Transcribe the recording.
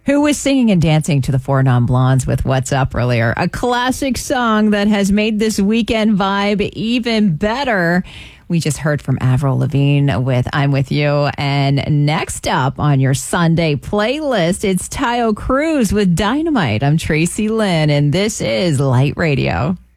Who was singing and dancing to the Four Non-Blondes with What's Up earlier? A classic song that has made this weekend vibe even better. We just heard from Avril Lavigne with I'm With You. And next up on your Sunday playlist, it's Taio Cruz with Dynamite. I'm Tracy Lynn, and this is Light Radio.